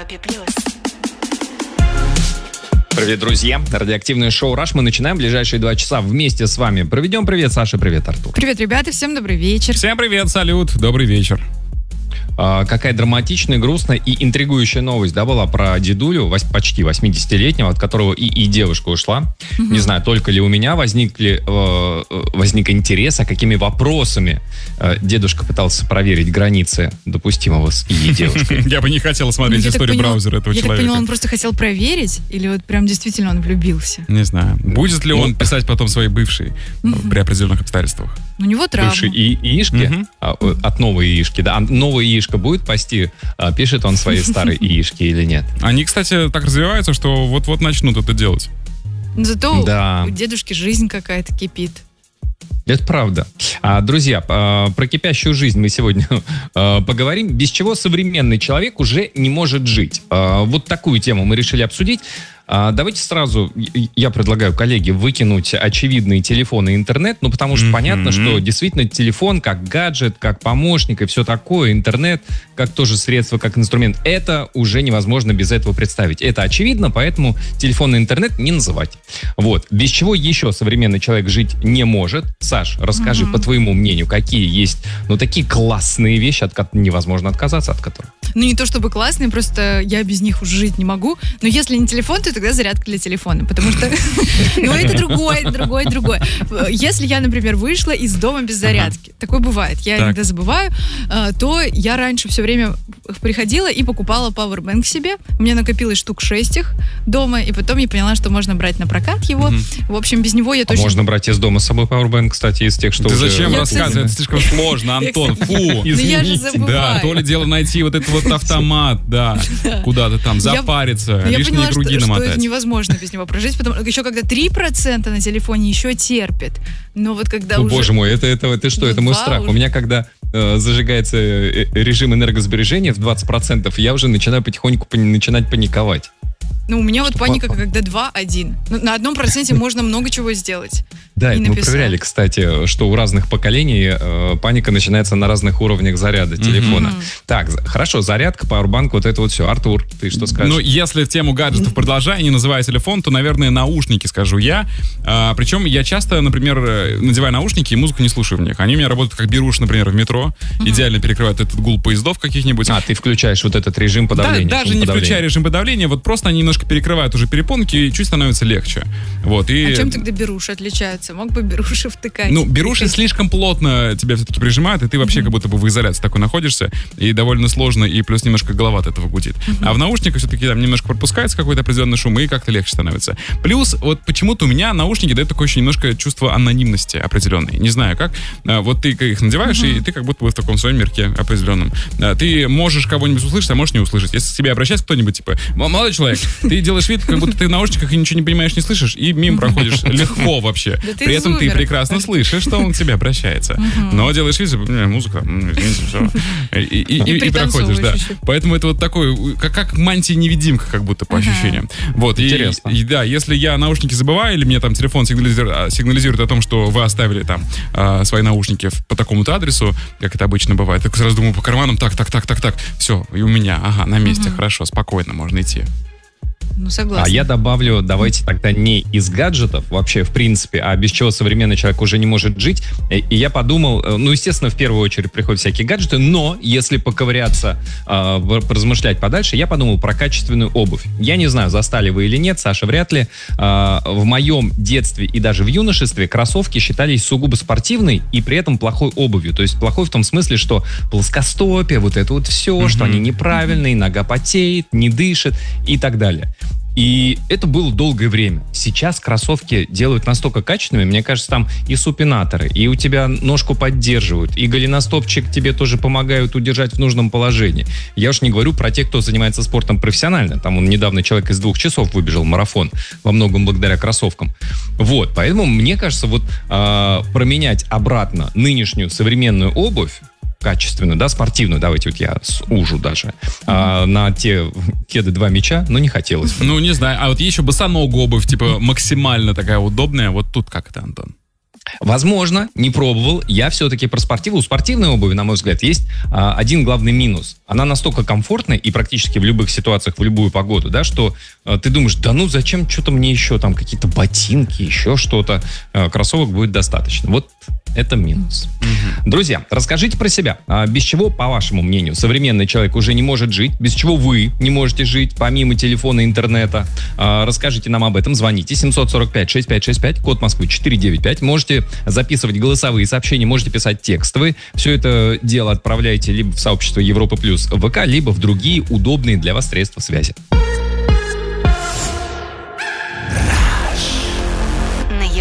Европе+. Привет, друзья. Радиоактивное шоу «Раш». Мы начинаем ближайшие 2 часа вместе с вами. Проведем. Привет, Саша. Привет, Артур. Привет, ребята. Всем добрый вечер. Всем привет, салют. Добрый вечер. Какая драматичная, грустная и интригующая новость, да, была про дедулю, почти 80-летнего, от которого и девушка ушла. Не знаю, только ли у меня возник интерес, а какими вопросами дедушка пытался проверить границы допустимого с и девушкой. Я бы не хотел смотреть историю браузера этого человека. Я так поняла, он просто хотел проверить, или вот прям действительно он влюбился? Не знаю. Будет ли он писать потом своей бывшей при определенных обстоятельствах? У него травма. Бывшей яички, от новой яички, да. А новая яичка будет пасти, пишет он своей старой яичке или нет? Они, кстати, так развиваются, что вот-вот начнут это делать. Зато у дедушки жизнь какая-то кипит. Это правда. Друзья, про кипящую жизнь мы сегодня поговорим, без чего современный человек уже не может жить. Вот такую тему мы решили обсудить. Давайте сразу, я предлагаю, коллеги, выкинуть очевидные телефоны и интернет, потому что понятно, что действительно телефон как гаджет, как помощник и все такое, интернет как тоже средство, как инструмент, это уже невозможно без этого представить. Это очевидно, поэтому телефон и интернет не называть. Вот. Без чего еще современный человек жить не может? Саш, расскажи, по твоему мнению, какие есть, такие классные вещи, от которых невозможно отказаться, от которых? Не то чтобы классные, просто я без них уже жить не могу. Но если не телефон, то тогда зарядка для телефона. Потому что, это другое. Если я, например, вышла из дома без зарядки, такое бывает, я иногда забываю, то я раньше все время приходила и покупала пауэрбэнк себе. У меня накопилось штук 6 их дома, и потом я поняла, что можно брать на прокат его. В общем, без него я точно... Можно брать из дома с собой пауэрбэнк, кстати, из тех, что Ты уже... зачем рассказывать? Это слишком сложно, Антон. Фу, извините. Да, то ли дело найти вот этот вот автомат, куда-то там запариться, лишние круги намотать. Что это невозможно без него прожить, потому что еще когда 3% на телефоне еще терпит, но вот когда уже... Боже мой, это что? Это мой страх. У меня когда зажигается режим энергосбережения в 20%, я уже начинаю потихоньку паниковать. У меня вот паника, когда 2-1. На 1% можно много чего сделать. Да, это мы проверяли, кстати, что у разных поколений паника начинается на разных уровнях заряда телефона. Так, хорошо, зарядка, пауэрбанк, вот это вот все. Артур, ты что скажешь? Если в тему гаджетов продолжая, не называя телефон, то, наверное, наушники, скажу я. Причем я часто, например, надеваю наушники и музыку не слушаю в них. Они у меня работают как беруши, например, в метро. Идеально перекрывают этот гул поездов каких-нибудь. Ты включаешь вот этот режим подавления. Да, даже не включая режим подавления, вот просто они немножко перекрывают уже перепонки и чуть становится легче. А чем тогда беруши отличаются? Мог бы беруши втыкать? Беруши слишком плотно тебя все-таки прижимают, и ты вообще как будто бы в изоляции такой находишься, и довольно сложно, и плюс немножко голова от этого гудит. А в наушниках все-таки там немножко пропускается какой-то определенный шум, и как-то легче становится. Плюс вот почему-то у меня наушники дают такое еще немножко чувство анонимности определенной. Не знаю как. Вот ты их надеваешь, и ты как будто бы в таком своем мирке определенном. Ты можешь кого-нибудь услышать, а можешь не услышать. Если к тебе обращается кто-нибудь, типа, молодой человек, ты делаешь вид, как будто ты в наушниках и ничего не понимаешь, не слышишь, и мимо проходишь легко вообще. При этом ты прекрасно слышишь, что он к тебе обращается. Но делаешь вид, музыка, извините, все. И проходишь, да. Поэтому это вот такой, как мантия-невидимка, как будто по ощущениям. Вот, интересно. И да, если я наушники забываю, или мне там телефон сигнализирует о том, что вы оставили там свои наушники по такому-то адресу, как это обычно бывает, так сразу думаю по карманам, так, все, и у меня, на месте, хорошо, спокойно, можно идти. Согласна. А я добавлю, давайте тогда не из гаджетов вообще, в принципе, а без чего современный человек уже не может жить. И я подумал, естественно, в первую очередь приходят всякие гаджеты, но если поковыряться, поразмышлять подальше, я подумал про качественную обувь. Я не знаю, застали вы или нет, Саша, вряд ли. В моем детстве и даже в юношестве кроссовки считались сугубо спортивной и при этом плохой обувью. То есть плохой в том смысле, что плоскостопие, вот это вот все, что они неправильные, нога потеет, не дышит и так далее. И это было долгое время. Сейчас кроссовки делают настолько качественными, мне кажется, там и супинаторы, и у тебя ножку поддерживают, и голеностопчик тебе тоже помогают удержать в нужном положении. Я уж не говорю про тех, кто занимается спортом профессионально. Там недавно человек из 2 часов выбежал марафон, во многом благодаря кроссовкам. Вот, поэтому мне кажется, променять обратно нынешнюю современную обувь, качественную, да, спортивную, давайте вот я сужу даже, на те кеды 2 мяча, но не хотелось. Не знаю, а вот еще босоногую обувь, типа максимально такая удобная, вот тут как это, Антон? Возможно, не пробовал. Я все-таки про спортивную. У спортивной обуви, на мой взгляд, есть один главный минус. Она настолько комфортная и практически в любых ситуациях, в любую погоду, да, что ты думаешь, да ну зачем что-то мне еще, там какие-то ботинки, еще что-то. Кроссовок будет достаточно. Вот это минус. Друзья, расскажите про себя. Без чего, по вашему мнению, современный человек уже не может жить? Без чего вы не можете жить, помимо телефона и интернета? Расскажите нам об этом. Звоните 745-6565, код Москвы 495. Можете записывать голосовые сообщения, можете писать текстовые. Все это дело отправляйте либо в сообщество Европа Плюс ВК, либо в другие удобные для вас средства связи.